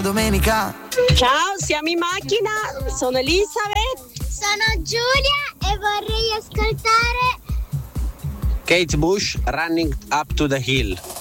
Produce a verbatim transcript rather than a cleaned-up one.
Domenica. Ciao, siamo in macchina, sono Elisabeth. Sono Giulia e vorrei ascoltare Kate Bush, Running Up to the Hill.